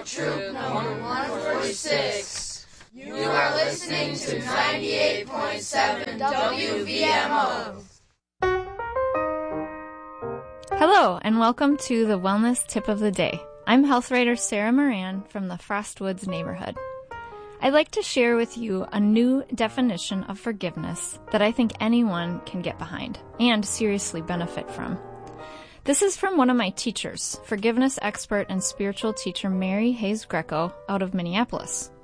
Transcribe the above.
Scout Troop number 146. You are listening to 98.7 WVMO. Hello, and welcome to the Wellness Tip of the Day. I'm health writer Sarah Moran from the Frostwoods neighborhood. I'd like to share with you a new definition of forgiveness that I think anyone can get behind and seriously benefit from. This is from one of my teachers, forgiveness expert and spiritual teacher Mary Hayes Greco out of Minneapolis.